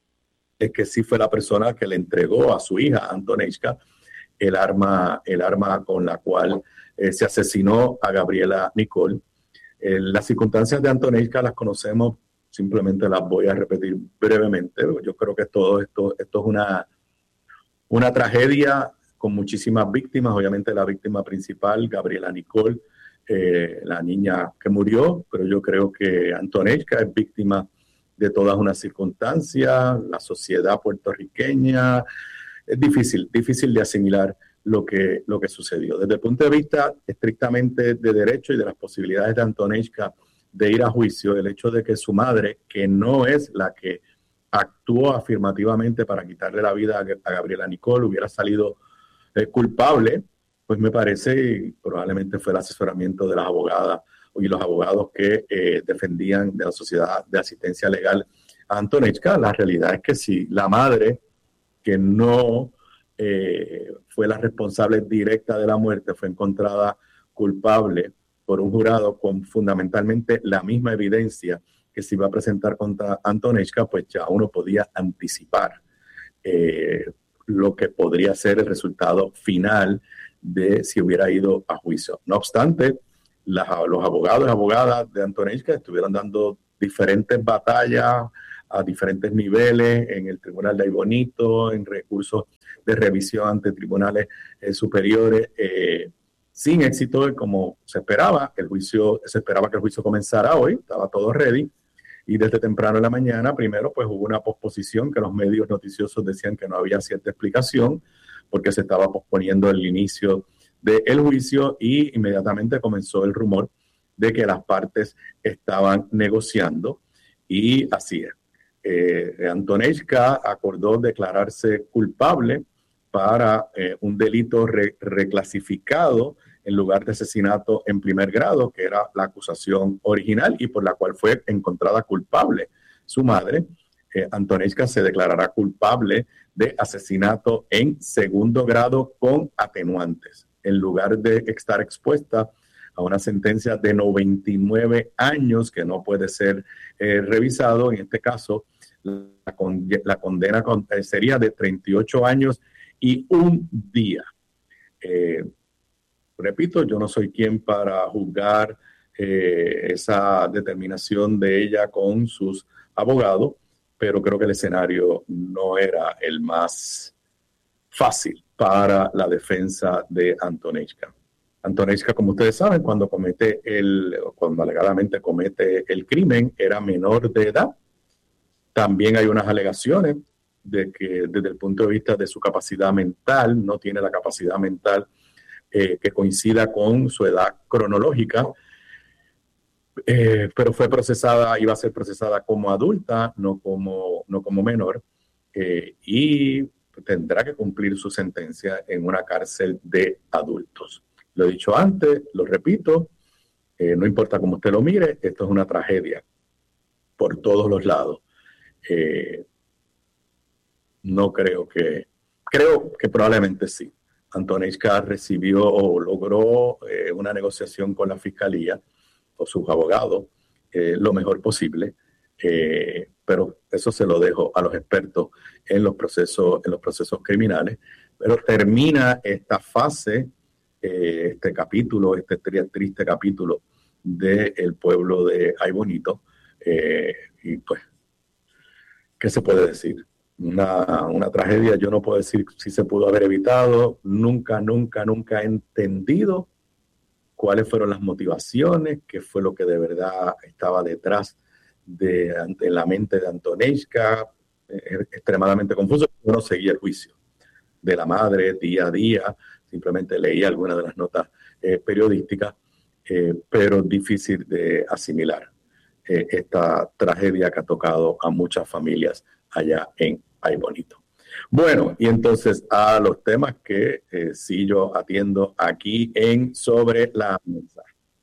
es que sí fue la persona que le entregó a su hija, Antonechka, el arma, el arma con la cual eh, se asesinó a Gabriela Nicole. Eh, las circunstancias de Antonechka las conocemos, simplemente las voy a repetir brevemente. Yo creo que todo esto, esto es una, una tragedia con muchísimas víctimas. Obviamente la víctima principal, Gabriela Nicole, eh, la niña que murió, pero yo creo que Antonechka es víctima de todas unas circunstancias, la sociedad puertorriqueña. Es difícil, difícil de asimilar lo que, lo que sucedió. Desde el punto de vista estrictamente de derecho y de las posibilidades de Antonechka de ir a juicio, el hecho de que su madre, que no es la que actuó afirmativamente para quitarle la vida a Gabriela Nicole, hubiera salido Eh, culpable, pues me parece, y probablemente fue el asesoramiento de las abogadas y los abogados que eh, defendían de la Sociedad de Asistencia Legal a Antonechka. La realidad es que si la madre, que no eh, fue la responsable directa de la muerte, fue encontrada culpable por un jurado con fundamentalmente la misma evidencia que se iba a presentar contra Antonechka, pues ya uno podía anticipar eh, lo que podría ser el resultado final de si hubiera ido a juicio. No obstante, las, los abogados y abogadas de Antonishka estuvieron dando diferentes batallas a diferentes niveles en el Tribunal de Aybonito, en recursos de revisión ante tribunales eh, superiores, eh, sin éxito, como se esperaba. El juicio, se esperaba que el juicio comenzara hoy, estaba todo ready, y desde temprano en la mañana, primero, pues hubo una posposición que los medios noticiosos decían que no había cierta explicación, porque se estaba posponiendo el inicio del juicio, y inmediatamente comenzó el rumor de que las partes estaban negociando, y así es. Eh, Antonishka acordó declararse culpable para eh, un delito re- reclasificado en lugar de asesinato en primer grado, que era la acusación original y por la cual fue encontrada culpable su madre. Eh, Antonishka se declarará culpable de asesinato en segundo grado con atenuantes, en lugar de estar expuesta a una sentencia de noventa y nueve años que no puede ser eh, revisado. En este caso, la, con, la condena con, eh, sería de treinta y ocho años y un día. Eh, repito, yo no soy quien para juzgar eh, esa determinación de ella con sus abogados, pero creo que el escenario no era el más fácil para la defensa de Antonishka. Antonishka, como ustedes saben, cuando comete el, cuando alegadamente comete el crimen, era menor de edad. También hay unas alegaciones de que desde el punto de vista de su capacidad mental, no tiene la capacidad mental eh, que coincida con su edad cronológica, eh, pero fue procesada, iba a ser procesada como adulta, no como, no como menor, eh, y tendrá que cumplir su sentencia en una cárcel de adultos. Lo he dicho antes, lo repito, eh, no importa cómo usted lo mire, esto es una tragedia por todos los lados. Eh, no creo que, creo que probablemente sí. Antonishka recibió o logró eh, una negociación con la fiscalía o sus abogados eh, lo mejor posible, eh, pero eso se lo dejo a los expertos en los procesos, en los procesos criminales. Pero termina esta fase, eh, este capítulo, este triste capítulo del pueblo de Aybonito, eh, y pues, ¿qué se puede decir? Una, una tragedia, yo no puedo decir si se pudo haber evitado. Nunca, nunca, nunca he entendido cuáles fueron las motivaciones, qué fue lo que de verdad estaba detrás de, de la mente de Antonishka. Es extremadamente confuso. Yo no seguía el juicio de la madre día a día, simplemente leía algunas de las notas eh, periodísticas, eh, pero difícil de asimilar eh, esta tragedia que ha tocado a muchas familias allá en Aybonito. Bueno, y entonces a los temas que eh, sí yo atiendo aquí en Sobre la Mesa.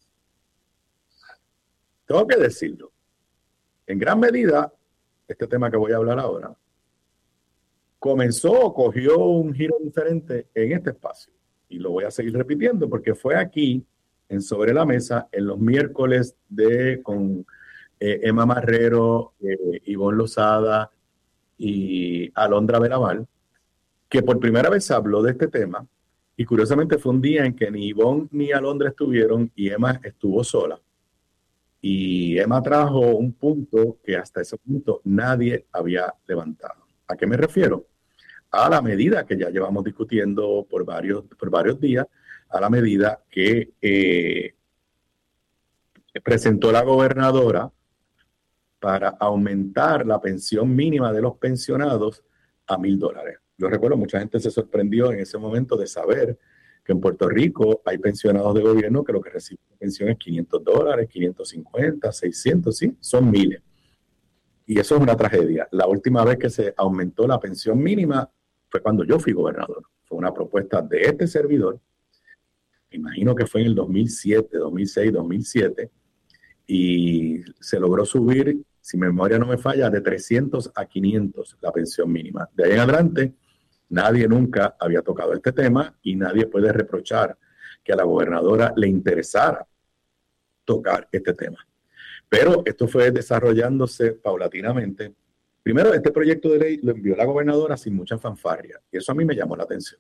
Tengo que decirlo, en gran medida, este tema que voy a hablar ahora, comenzó o cogió un giro diferente en este espacio. Y lo voy a seguir repitiendo porque fue aquí, en Sobre la Mesa, en los miércoles de con eh, Emma Marrero, eh, Ivonne Lozada y Alondra Belaval, que por primera vez habló de este tema, y curiosamente fue un día en que ni Ivonne ni Alondra estuvieron y Emma estuvo sola. Y Emma trajo un punto que hasta ese punto nadie había levantado. ¿A qué me refiero? A la medida que ya llevamos discutiendo por varios, por varios días, a la medida que eh, presentó la gobernadora para aumentar la pensión mínima de los pensionados a mil dólares. Yo recuerdo, mucha gente se sorprendió en ese momento de saber que en Puerto Rico hay pensionados de gobierno que lo que reciben pensión es quinientos dólares, quinientos cincuenta, seiscientos, sí, son miles. Y eso es una tragedia. La última vez que se aumentó la pensión mínima fue cuando yo fui gobernador. Fue una propuesta de este servidor. Imagino que fue en el dos mil siete, dos mil seis, dos mil siete. Y se logró subir, si mi memoria no me falla, de trescientos a quinientos la pensión mínima. De ahí en adelante, nadie nunca había tocado este tema y nadie puede reprochar que a la gobernadora le interesara tocar este tema. Pero esto fue desarrollándose paulatinamente Primero, este proyecto de ley lo envió la gobernadora sin mucha fanfarria, y eso a mí me llamó la atención.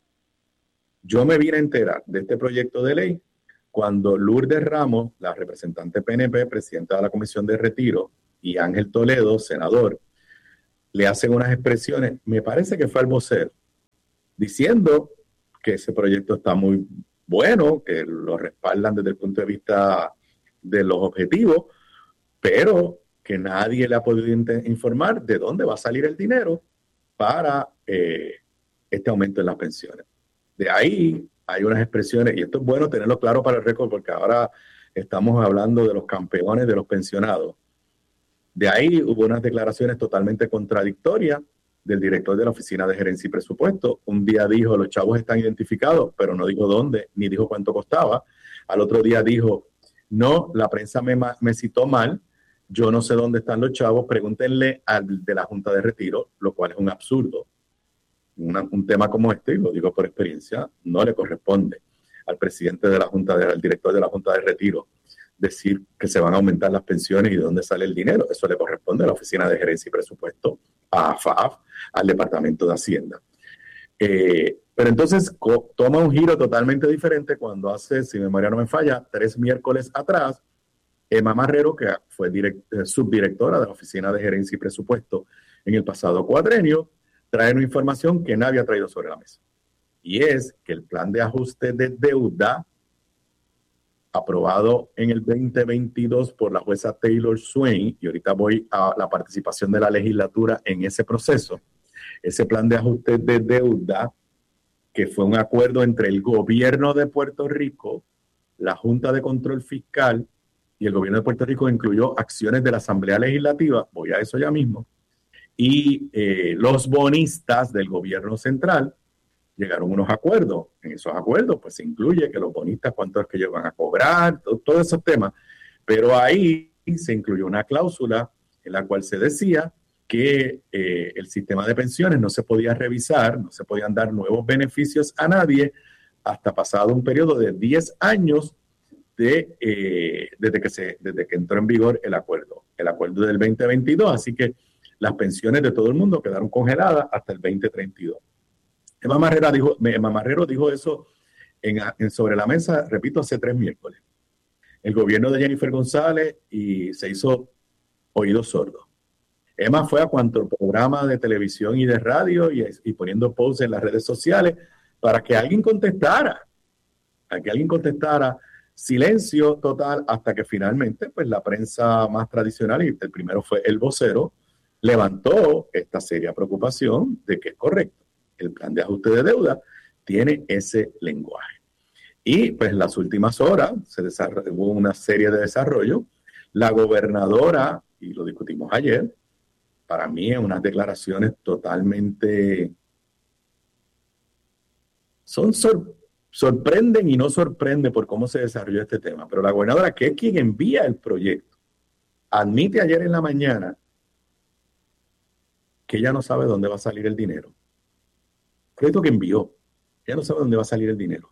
Yo me vine a enterar de este proyecto de ley cuando Lourdes Ramos, la representante P N P, presidenta de la Comisión de Retiro, y Ángel Toledo, senador, le hacen unas expresiones, me parece que fue al vocero, diciendo que ese proyecto está muy bueno, que lo respaldan desde el punto de vista de los objetivos, pero que nadie le ha podido informar de dónde va a salir el dinero para eh, este aumento en las pensiones. De ahí hay unas expresiones, y esto es bueno tenerlo claro para el récord, porque ahora estamos hablando de los campeones de los pensionados. De ahí hubo unas declaraciones totalmente contradictorias del director de la Oficina de Gerencia y Presupuesto. Un día dijo, los chavos están identificados, pero no dijo dónde, ni dijo cuánto costaba. Al otro día dijo, no, la prensa me, me citó mal, yo no sé dónde están los chavos, pregúntenle al de la Junta de Retiro, lo cual es un absurdo. Una, un tema como este, y lo digo por experiencia, no le corresponde al presidente de la Junta, de, al director de la Junta de Retiro, decir que se van a aumentar las pensiones y de dónde sale el dinero. Eso le corresponde a la Oficina de Gerencia y Presupuesto, a A F A F, al Departamento de Hacienda. Eh, pero entonces co- toma un giro totalmente diferente cuando hace, si mi memoria no me falla, tres miércoles atrás, Emma Marrero, que fue direct, eh, subdirectora de la Oficina de Gerencia y Presupuesto en el pasado cuatrenio, trae una información que nadie ha traído sobre la mesa. Y es que el plan de ajuste de deuda aprobado en el veinte veintidós por la jueza Taylor Swain, y ahorita voy a la participación de la legislatura en ese proceso, ese plan de ajuste de deuda, que fue un acuerdo entre el gobierno de Puerto Rico, la Junta de Control Fiscal y el gobierno de Puerto Rico, incluyó acciones de la Asamblea Legislativa, voy a eso ya mismo, y eh, los bonistas del gobierno central llegaron a unos acuerdos. En esos acuerdos pues se incluye que los bonistas cuánto es que ellos van a cobrar, todo, todos esos temas, pero ahí se incluyó una cláusula en la cual se decía que eh, el sistema de pensiones no se podía revisar, no se podían dar nuevos beneficios a nadie hasta pasado un periodo de diez años de, eh, desde, que se, desde que entró en vigor el acuerdo, el acuerdo del veinte veintidós, así que las pensiones de todo el mundo quedaron congeladas hasta el veinte treinta y dos. Emma Marrero dijo, Emma Marrero dijo eso en, en Sobre la Mesa, repito, hace tres miércoles. El gobierno de Jennifer González y se hizo oídos sordos. Emma fue a cuanto programa de televisión y de radio y, y poniendo posts en las redes sociales para que alguien contestara, para que alguien contestara. Silencio total hasta que finalmente pues la prensa más tradicional, y el primero fue El Vocero, levantó esta seria preocupación de que es correcto. El plan de ajuste de deuda tiene ese lenguaje. Y pues en las últimas horas se desarrolló, hubo una serie de desarrollos. La gobernadora, y lo discutimos ayer, para mí en unas declaraciones totalmente... Son sor, sorprenden y no sorprenden por cómo se desarrolló este tema. Pero la gobernadora, que es quien envía el proyecto, admite ayer en la mañana que ella no sabe dónde va a salir el dinero. Proyecto que envió. Ella no sabe dónde va a salir el dinero.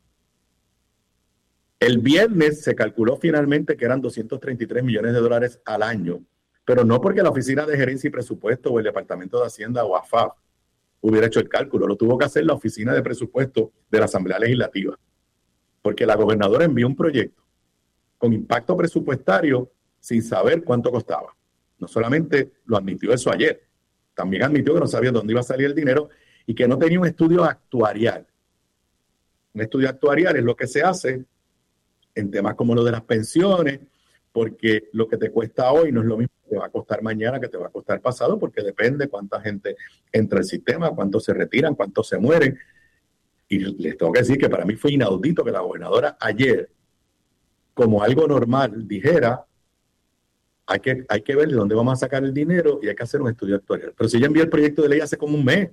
El viernes se calculó finalmente que eran doscientos treinta y tres millones de dólares al año, pero no porque la Oficina de Gerencia y Presupuesto o el Departamento de Hacienda o A F A F hubiera hecho el cálculo. Lo tuvo que hacer la Oficina de Presupuesto de la Asamblea Legislativa, porque la gobernadora envió un proyecto con impacto presupuestario sin saber cuánto costaba. No solamente lo admitió eso ayer, también admitió que no sabía dónde iba a salir el dinero y que no tenía un estudio actuarial. Un estudio actuarial es lo que se hace en temas como lo de las pensiones, porque lo que te cuesta hoy no es lo mismo que te va a costar mañana, que te va a costar pasado, porque depende cuánta gente entra al sistema, cuántos se retiran, cuántos se mueren. Y les tengo que decir que para mí fue inaudito que la gobernadora ayer, como algo normal, dijera, hay que, hay que ver de dónde vamos a sacar el dinero y hay que hacer un estudio actuarial. Pero si ella envió el proyecto de ley hace como un mes,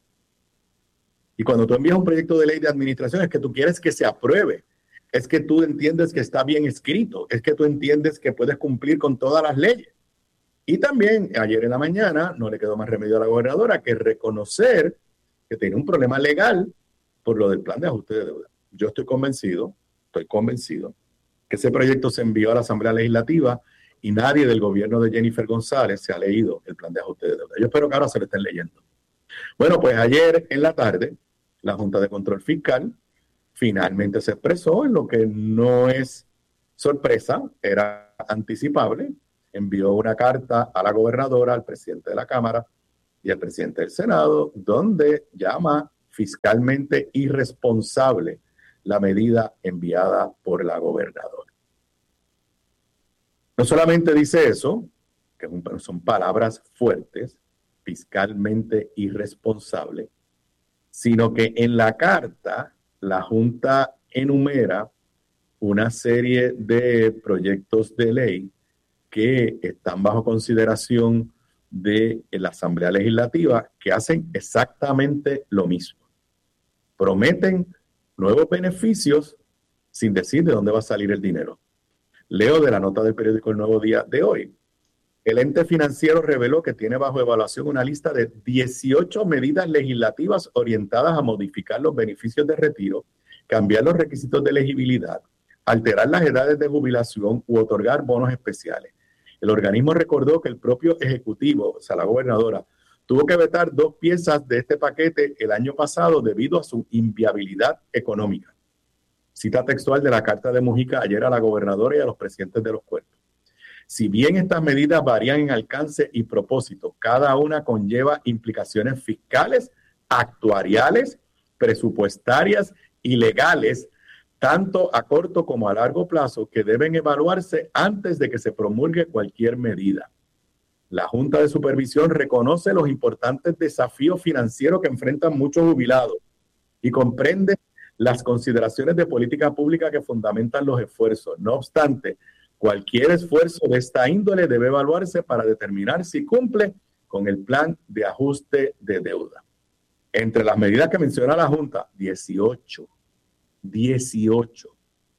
y cuando tú envías un proyecto de ley de administración es que tú quieres que se apruebe, es que tú entiendes que está bien escrito, es que tú entiendes que puedes cumplir con todas las leyes. Y también ayer en la mañana no le quedó más remedio a la gobernadora que reconocer que tiene un problema legal por lo del plan de ajuste de deuda. Yo estoy convencido, estoy convencido que ese proyecto se envió a la Asamblea Legislativa y nadie del gobierno de Jennifer González se ha leído el plan de ajuste de deuda. Yo espero que ahora se lo estén leyendo. Bueno, pues ayer en la tarde, la Junta de Control Fiscal finalmente se expresó en lo que no es sorpresa, era anticipable. Envió una carta a la gobernadora, al presidente de la Cámara y al presidente del Senado, donde llama fiscalmente irresponsable la medida enviada por la gobernadora. No solamente dice eso, que son palabras fuertes, fiscalmente irresponsable, sino que en la carta la Junta enumera una serie de proyectos de ley que están bajo consideración de la Asamblea Legislativa que hacen exactamente lo mismo. Prometen nuevos beneficios sin decir de dónde va a salir el dinero. Leo de la nota del periódico El Nuevo Día de hoy. El ente financiero reveló que tiene bajo evaluación una lista de dieciocho medidas legislativas orientadas a modificar los beneficios de retiro, cambiar los requisitos de elegibilidad, alterar las edades de jubilación u otorgar bonos especiales. El organismo recordó que el propio ejecutivo, o sea, la gobernadora, tuvo que vetar dos piezas de este paquete el año pasado debido a su inviabilidad económica. Cita textual de la carta de Mujica ayer a la gobernadora y a los presidentes de los cuerpos. Si bien estas medidas varían en alcance y propósito, cada una conlleva implicaciones fiscales, actuariales, presupuestarias y legales, tanto a corto como a largo plazo, que deben evaluarse antes de que se promulgue cualquier medida. La Junta de Supervisión reconoce los importantes desafíos financieros que enfrentan muchos jubilados y comprende las consideraciones de política pública que fundamentan los esfuerzos. No obstante, cualquier esfuerzo de esta índole debe evaluarse para determinar si cumple con el plan de ajuste de deuda. Entre las medidas que menciona la Junta, dieciocho. dieciocho.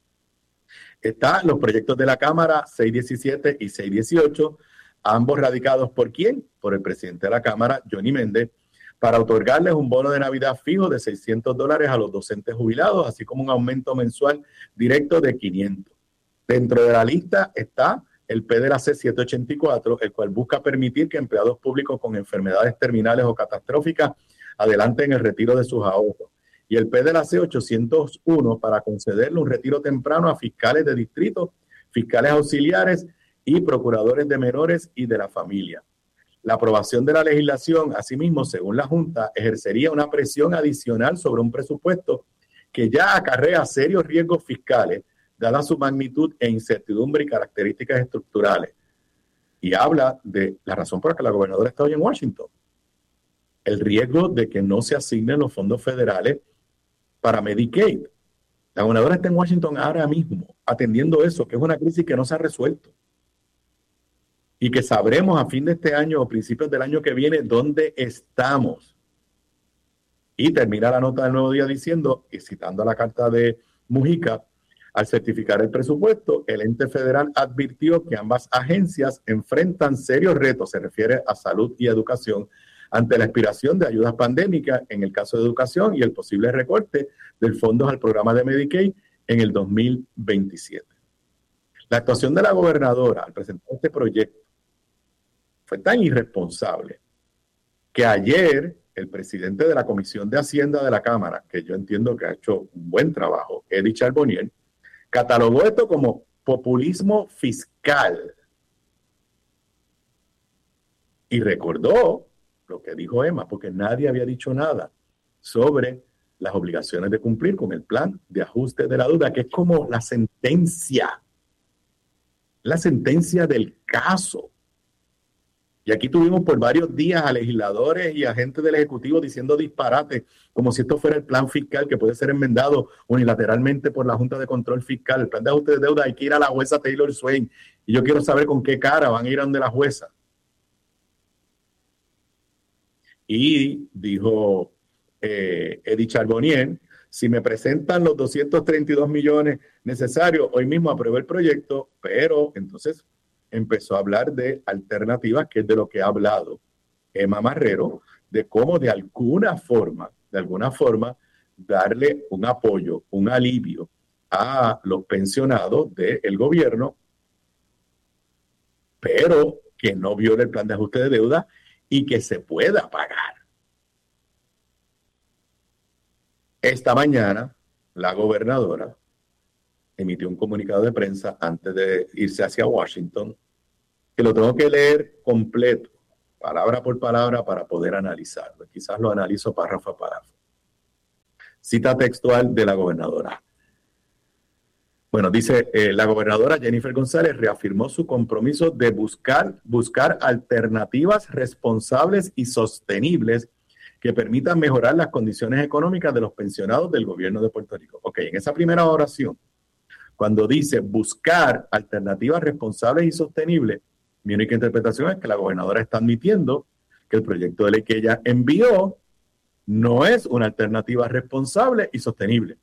Están los proyectos de la Cámara seiscientos diecisiete y seiscientos dieciocho, ambos radicados ¿por quién? Por el presidente de la Cámara, Johnny Méndez, para otorgarles un bono de Navidad fijo de seiscientos dólares a los docentes jubilados, así como un aumento mensual directo de quinientos. Dentro de la lista está el P D L A C setecientos ochenta y cuatro, el cual busca permitir que empleados públicos con enfermedades terminales o catastróficas adelanten el retiro de sus ahorros. Y el P D L A C ochocientos uno para concederle un retiro temprano a fiscales de distrito, fiscales auxiliares y procuradores de menores y de la familia. La aprobación de la legislación, asimismo, según la Junta, ejercería una presión adicional sobre un presupuesto que ya acarrea serios riesgos fiscales, dada su magnitud e incertidumbre y características estructurales. Y habla de la razón por la que la gobernadora está hoy en Washington. El riesgo de que no se asignen los fondos federales para Medicaid. La gobernadora está en Washington ahora mismo atendiendo eso, que es una crisis que no se ha resuelto. Y que sabremos a fin de este año o principios del año que viene dónde estamos. Y termina la nota del Nuevo Día diciendo, y citando a la carta de Mujica, al certificar el presupuesto, el ente federal advirtió que ambas agencias enfrentan serios retos, se refiere a salud y educación, ante la expiración de ayudas pandémicas en el caso de educación y el posible recorte de fondos al programa de Medicaid en el dos mil veintisiete. La actuación de la gobernadora al presentar este proyecto fue tan irresponsable que ayer el presidente de la Comisión de Hacienda de la Cámara, que yo entiendo que ha hecho un buen trabajo, Eddie Charbonnier, catalogó esto como populismo fiscal y recordó lo que dijo Emma, porque nadie había dicho nada sobre las obligaciones de cumplir con el plan de ajuste de la deuda, que es como la sentencia, la sentencia del caso. Y aquí tuvimos por varios días a legisladores y a gente del Ejecutivo diciendo disparates, como si esto fuera el plan fiscal que puede ser enmendado unilateralmente por la Junta de Control Fiscal. El plan de ajuste de deuda hay que ir a la jueza Taylor Swain. Y yo quiero saber con qué cara van a ir a donde la jueza. Y dijo eh, Eddie Charbonnier, si me presentan los doscientos treinta y dos millones necesarios, hoy mismo apruebo el proyecto, pero entonces empezó a hablar de alternativas, que es de lo que ha hablado Emma Marrero, de cómo de alguna forma, de alguna forma, darle un apoyo, un alivio a los pensionados del gobierno pero que no viole el plan de ajuste de deuda y que se pueda pagar. Esta mañana, la gobernadora emitió un comunicado de prensa antes de irse hacia Washington, que lo tengo que leer completo, palabra por palabra, para poder analizarlo. Quizás lo analizo párrafo a párrafo. Cita textual de la gobernadora. Bueno, dice, eh, la gobernadora Jennifer González reafirmó su compromiso de buscar, buscar alternativas responsables y sostenibles que permitan mejorar las condiciones económicas de los pensionados del gobierno de Puerto Rico. Ok, en esa primera oración, cuando dice buscar alternativas responsables y sostenibles, mi única interpretación es que la gobernadora está admitiendo que el proyecto de ley que ella envió no es una alternativa responsable y sostenible.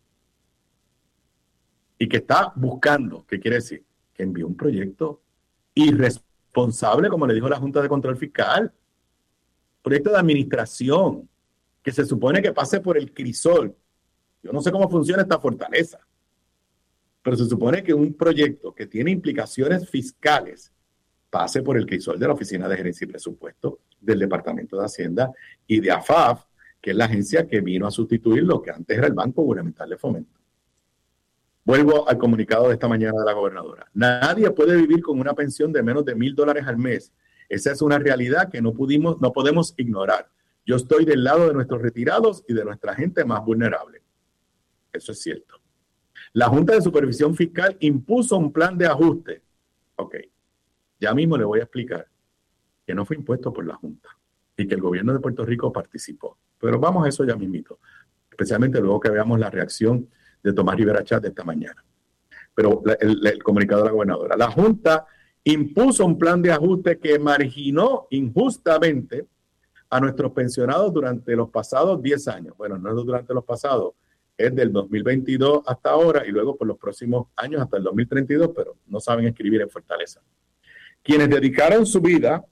Y que está buscando, ¿qué quiere decir? Que envió un proyecto irresponsable, como le dijo la Junta de Control Fiscal. Proyecto de administración, que se supone que pase por el crisol. Yo no sé cómo funciona esta fortaleza, pero se supone que un proyecto que tiene implicaciones fiscales pase por el crisol de la Oficina de Gerencia y Presupuesto, del Departamento de Hacienda y de A F A F, que es la agencia que vino a sustituir lo que antes era el Banco Gubernamental de Fomento. Vuelvo al comunicado de esta mañana de la gobernadora. Nadie puede vivir con una pensión de menos de mil dólares al mes. Esa es una realidad que no pudimos, no podemos ignorar. Yo estoy del lado de nuestros retirados y de nuestra gente más vulnerable. Eso es cierto. La Junta de Supervisión Fiscal impuso un plan de ajuste. Ok, ya mismo le voy a explicar que no fue impuesto por la Junta y que el gobierno de Puerto Rico participó. Pero vamos a eso ya mismito, especialmente luego que veamos la reacción de Tomás Rivera Chatz de esta mañana. Pero el, el comunicado de la gobernadora. La Junta impuso un plan de ajuste que marginó injustamente a nuestros pensionados durante los pasados diez años. Bueno, no es durante los pasados, es del dos mil veintidós hasta ahora y luego por los próximos años hasta el dos mil treinta y dos, pero no saben escribir en Fortaleza. Quienes dedicaron su vida,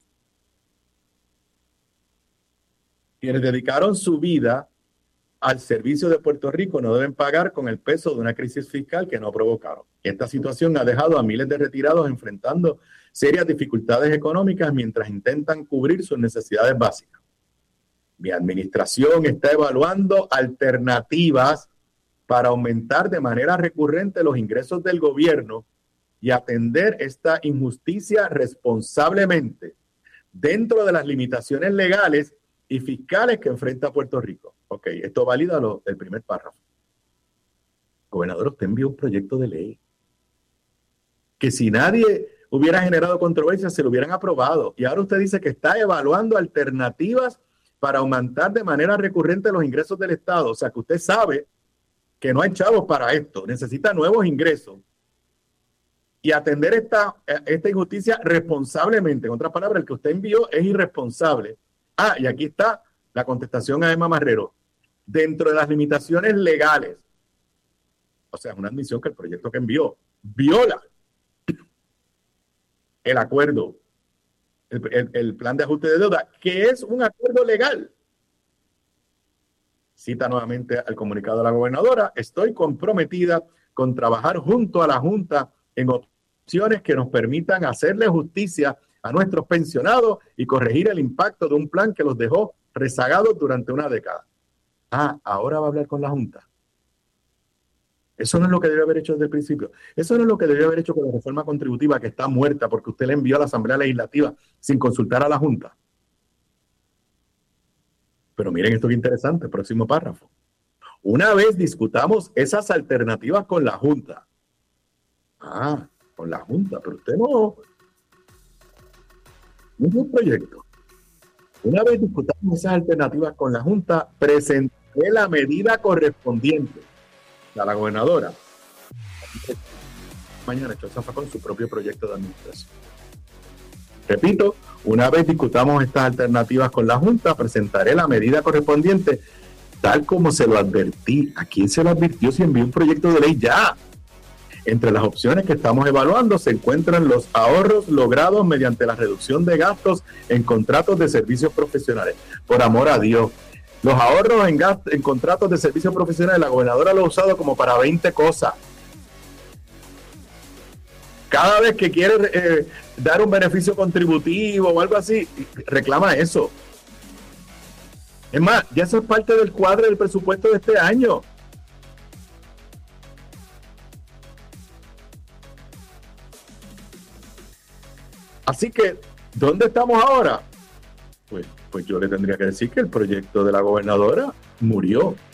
quienes dedicaron su vida al servicio de Puerto Rico no deben pagar con el peso de una crisis fiscal que no provocaron. Esta situación ha dejado a miles de retirados enfrentando serias dificultades económicas mientras intentan cubrir sus necesidades básicas. Mi administración está evaluando alternativas para aumentar de manera recurrente los ingresos del gobierno y atender esta injusticia responsablemente dentro de las limitaciones legales y fiscales que enfrenta Puerto Rico. Ok, esto valida lo, el primer párrafo. Gobernador, usted envió un proyecto de ley que si nadie hubiera generado controversia se lo hubieran aprobado. Y ahora usted dice que está evaluando alternativas para aumentar de manera recurrente los ingresos del Estado. O sea, que usted sabe que no hay chavos para esto. Necesita nuevos ingresos. Y atender esta, esta injusticia responsablemente. En otras palabras, el que usted envió es irresponsable. Ah, y aquí está la contestación a Emma Marrero. Dentro de las limitaciones legales. O sea, es una admisión que el proyecto que envió viola el acuerdo, el, el, el plan de ajuste de deuda, que es un acuerdo legal. Cita nuevamente al comunicado de la gobernadora. Estoy comprometida con trabajar junto a la Junta en opciones que nos permitan hacerle justicia a nuestros pensionados y corregir el impacto de un plan que los dejó rezagados durante una década. Ah, ahora va a hablar con la Junta. Eso no es lo que debe haber hecho desde el principio. Eso no es lo que debe haber hecho con la reforma contributiva que está muerta porque usted la envió a la Asamblea Legislativa sin consultar a la Junta. Pero miren esto que interesante, próximo párrafo. Una vez discutamos esas alternativas con la Junta. Ah, con la Junta, pero usted no... No es un proyecto. Una vez discutamos esas alternativas con la Junta, presenté la medida correspondiente a la gobernadora. Mañana echó zafacón su propio proyecto de administración. Repito, una vez discutamos estas alternativas con la Junta, presentaré la medida correspondiente, tal como se lo advertí. ¿A quién se lo advirtió si envió un proyecto de ley ya? Entre las opciones que estamos evaluando se encuentran los ahorros logrados mediante la reducción de gastos en contratos de servicios profesionales. Por amor a Dios, los ahorros en, gasto, en contratos de servicios profesionales, la gobernadora lo ha usado como para veinte cosas. Cada vez que quiere eh, dar un beneficio contributivo o algo así, reclama eso. Es más, ya eso es parte del cuadro del presupuesto de este año. Así que, ¿dónde estamos ahora? Pues, pues yo le tendría que decir que el proyecto de la gobernadora murió.